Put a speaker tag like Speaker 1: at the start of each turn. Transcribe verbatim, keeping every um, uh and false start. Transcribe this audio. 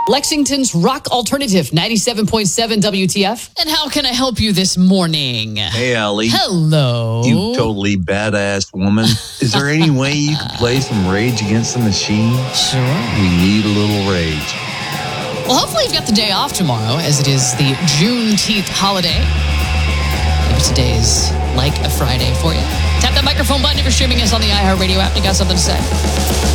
Speaker 1: Lexington's rock alternative, ninety-seven point seven W T F. And how can I help you this morning?
Speaker 2: Hey, Allie.
Speaker 1: Hello.
Speaker 2: You totally badass woman. Is there any way you could play some Rage Against the Machine?
Speaker 1: Sure.
Speaker 2: We need a little rage.
Speaker 1: Well, hopefully you've got the day off tomorrow, as it is the Juneteenth holiday. Maybe today's like a Friday for you. Tap that microphone button if you're streaming us on the iHeartRadio app. You got something to say?